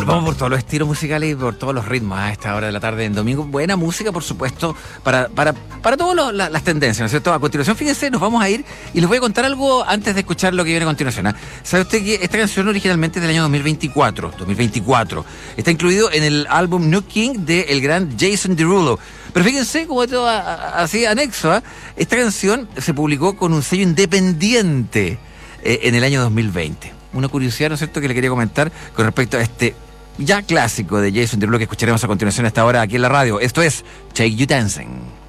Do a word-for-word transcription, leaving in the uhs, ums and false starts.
Bueno, vamos por todos los estilos musicales y por todos los ritmos a esta hora de la tarde en domingo. Buena música, por supuesto, para, para, para todas la, las tendencias, ¿no es cierto? A continuación, fíjense, nos vamos a ir y les voy a contar algo antes de escuchar lo que viene a continuación. ¿eh? ¿Sabe usted que esta canción originalmente es del año dos mil veinticuatro? dos mil veinticuatro. Está incluido en el álbum New King del gran Jason Derulo. Pero fíjense, como todo así anexo, ¿eh? Esta canción se publicó con un sello independiente eh, en el año dos mil veinte. Una curiosidad, ¿no es cierto?, que le quería comentar con respecto a este ya clásico de Jason Derulo que escucharemos a continuación a esta hora aquí en la radio. Esto es Take You Dancing.